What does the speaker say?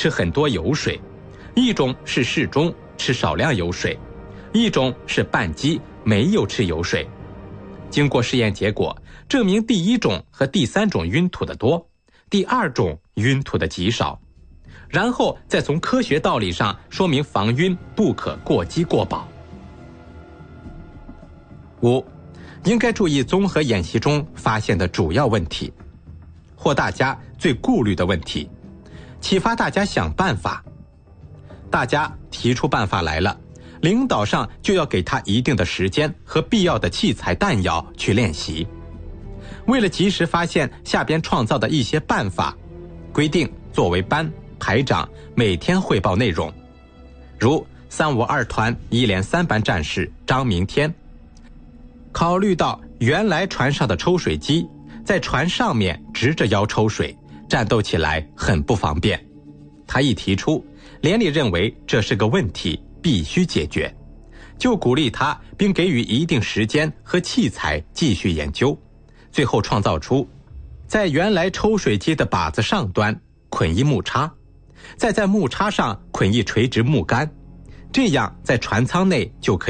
吃很多油水，一种是适中吃少量油水，一种是半饥没有吃油水。经过试验结果证明第一种和第三种晕吐的多，第二种晕吐的极少，然后再从科学道理上说明防晕不可过饥过饱。5. 应该注意综合演习中发现的主要问题，或大家最顾虑的问题，启发大家想办法。大家提出办法来了，领导上就要给他一定的时间和必要的器材弹药去练习。为了及时发现下边创造的一些办法，规定作为班排长每天汇报内容。如352团1连3班战士张明天，考虑到原来船上的抽水机在船上面直着腰抽水，战斗起来很不方便。他一提出，连里认为这是个问题，必须解决，就鼓励他并给予一定时间和器材继续研究，最后创造出在原来抽水机的把子上端捆一木叉，再在木叉上捆一垂直木杆，这样在船舱内就可以